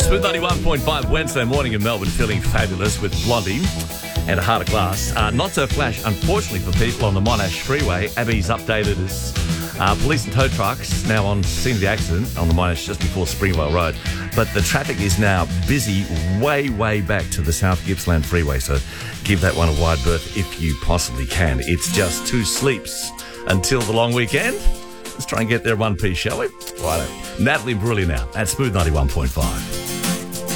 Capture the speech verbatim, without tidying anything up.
Smooth ninety-one point five Wednesday morning in Melbourne, feeling fabulous with Blondie and a heart of glass. Uh, not so flash, unfortunately, for people on the Monash Freeway. Abby's updated us. Uh, police and tow trucks now on scene of the accident on the Monash just before Springvale Road. But the traffic is now busy way, way back to the South Gippsland Freeway. So give that one a wide berth if you possibly can. It's just two sleeps until the long weekend. Let's try and get there one piece, shall we? Righto. Natalie Bruley now at Smooth ninety-one point five.